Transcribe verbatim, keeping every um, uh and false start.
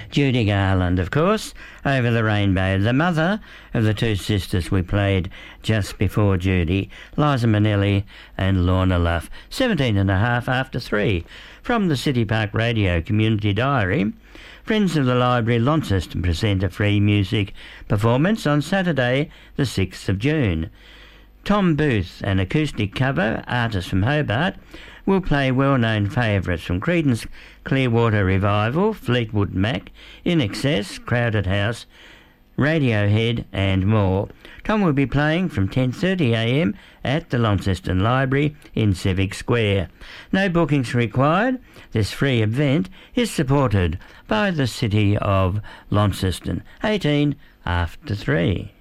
Judy Garland, of course, Over the Rainbow, the mother of the two sisters we played just before Judy, Liza Minnelli and Lorna Luff. Seventeen and a half after three. From the City Park Radio Community Diary, Friends of the Library Launceston present a free music performance on Saturday the sixth of June. Tom Booth, an acoustic cover artist from Hobart, will play well-known favourites from Creedence Clearwater Revival, Fleetwood Mac, In Excess, Crowded House, Radiohead and more. Tom will be playing from ten thirty a m at the Launceston Library in Civic Square. No bookings required. This free event is supported by the City of Launceston. eighteen after three.